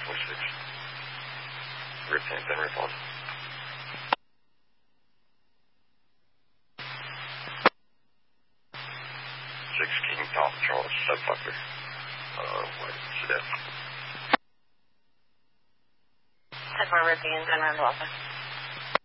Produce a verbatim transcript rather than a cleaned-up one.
four six. Rip ten, ten, rip one. six King Tom Charles, subfucker. Uh, what? Sedef. ten four, Rip ten, ten, rip Alpha.